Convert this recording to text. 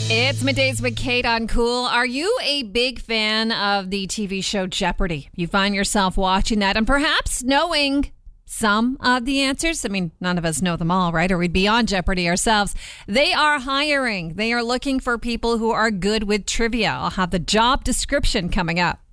It's Middays with Kate on Cool. Are you a big fan of the TV show Jeopardy? You find yourself watching that and perhaps knowing some of the answers. I mean, none of us know them all, right? Or we'd be on Jeopardy ourselves. They are hiring. They are looking for people who are good with trivia. I'll have the job description coming up.